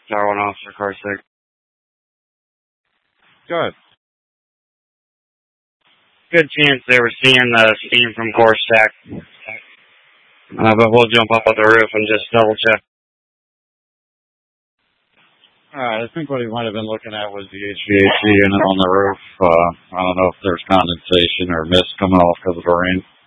Tower 1 Officer, car 6. Go ahead. Good chance they were seeing the steam from core stack. But we'll jump up on the roof and just double check. Alright, I think what he might have been looking at was the HVAC unit on the roof. I don't know if there's condensation or mist coming off because of the rain.